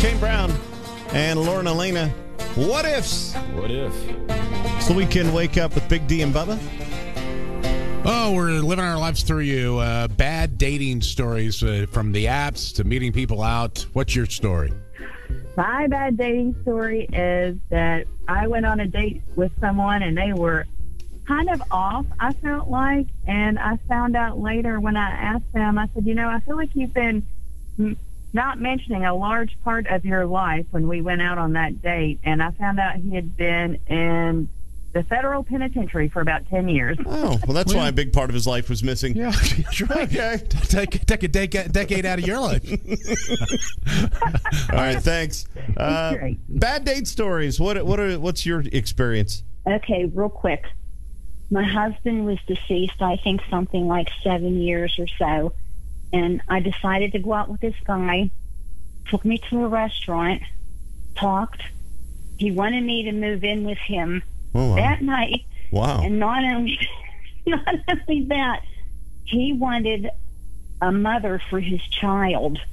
Kane Brown and Lauren Elena. What ifs? What if? So we can wake up with Big D and Bubba. Oh, we're living our lives through you. Bad dating stories from the apps to meeting people out. What's your story? My bad dating story is that I went on a date with someone and they were kind of off, I felt like, and I found out later when I asked them, I said, I feel like you've been not mentioning a large part of your life when we went out on that date, and I found out he had been in the federal penitentiary for about 10 years. Oh, well, that's why a big part of his life was missing. Yeah, that's right. Okay. Take a decade out of your life. All right, thanks. Bad date stories. What's your experience? Okay, real quick. My husband was deceased, I think something like 7 years or so, and I decided to go out with this guy, took me to a restaurant, talked. He wanted me to move in with him that night. Wow. And not only that, he wanted a mother for his child.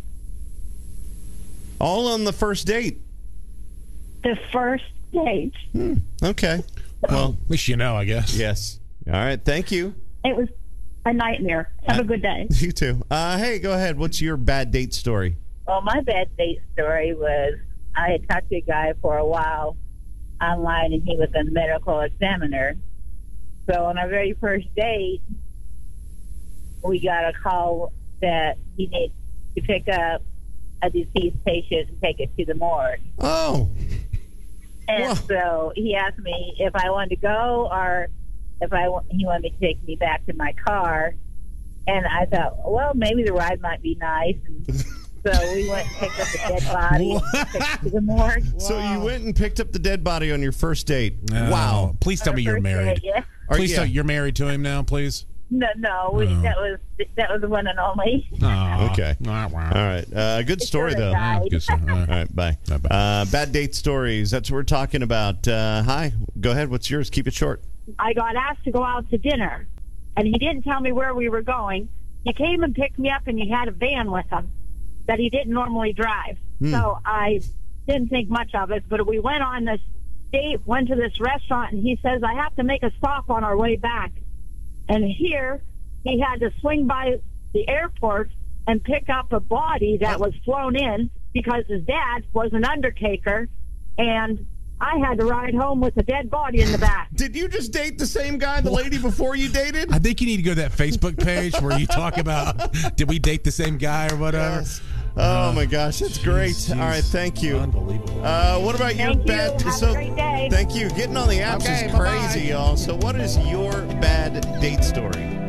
All on the first date? The first date. Okay. Well, at least you know, I guess. Yes. All right. Thank you. It was a nightmare. Have a good day. You too. Hey, go ahead. What's your bad date story? Well, my bad date story was I had talked to a guy for a while online, and he was a medical examiner. So on our very first date, we got a call that he needed to pick up a deceased patient and take it to the morgue. Oh. And so he asked me if I wanted to go or if he wanted me to take me back to my car. And I thought, well, maybe the ride might be nice. And so we went and picked up the dead body and took it to the morgue. So you went and picked up the dead body on your first date. Wow. Please tell me you're married. Date, yeah. Please tell you're married to him now, please. No, that was the one and only. Oh, okay. Wow. All right. Good story, though. Good story. All right. Bye. Bad date stories. That's what we're talking about. Hi. Go ahead. What's yours? Keep it short. I got asked to go out to dinner, and he didn't tell me where we were going. He came and picked me up, and he had a van with him that he didn't normally drive. So I didn't think much of it, but we went on this date, went to this restaurant, and he says, I have to make a stop on our way back. And here, he had to swing by the airport and pick up a body that was flown in because his dad was an undertaker, and I had to ride home with a dead body in the back. Did you just date the same guy, the lady before you dated? I think you need to go to that Facebook page where you talk about, did we date the same guy or whatever? Yes. Oh, my gosh. That's great. Jeez. All right. Thank you. Unbelievable. What about your bad... Have a great day. Thank you. Getting on the apps is crazy, y'all. So what is your bad date story?